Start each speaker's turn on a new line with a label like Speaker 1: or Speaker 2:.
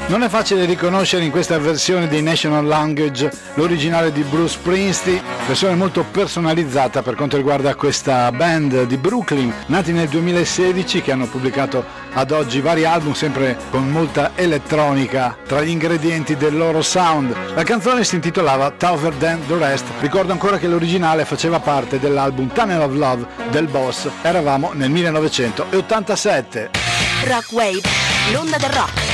Speaker 1: Non è facile riconoscere in questa versione di National Language l'originale di Bruce Springsteen, versione molto personalizzata per quanto riguarda questa band di Brooklyn, nati nel 2016, che hanno pubblicato ad oggi vari album sempre con molta elettronica tra gli ingredienti del loro sound. La canzone si intitolava Tougher Than the Rest. Ricordo ancora che l'originale faceva parte dell'album Tunnel of Love del Boss. Eravamo nel 1987.
Speaker 2: Rock Wave, l'onda del rock.